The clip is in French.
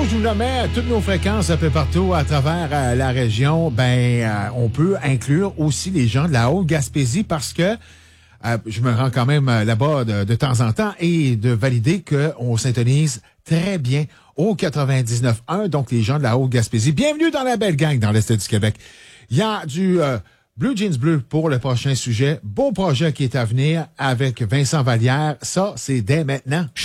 Tantôt, je vous nommais toutes nos fréquences un peu partout à travers la région. On peut inclure aussi les gens de la Haute-Gaspésie parce que je me rends quand même là-bas de temps en temps et de valider qu'on s'intonise très bien au 99.1. Donc, les gens de la Haute-Gaspésie, bienvenue dans la belle gang dans l'Est du Québec. Il y a du Blue Jeans Bleu pour le prochain sujet. Beau projet qui est à venir avec Vincent Vallière. Ça, c'est dès maintenant.